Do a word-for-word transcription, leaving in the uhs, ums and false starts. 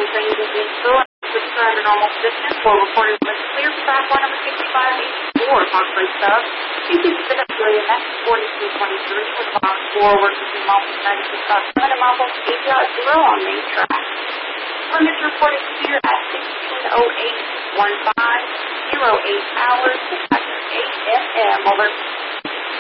maintained in Gainesville. Switch to under normal position. For reported was clear for platform number sixty-five eighty-four, Parkway Sub. Q T spit up to A M X forty-two twenty-three with box four working through Malvern ninety-six point seven and Malvern eight point zero on main track. Limits reported clear at sixteen oh eight, fifteen oh eight hours, eight F M. Over.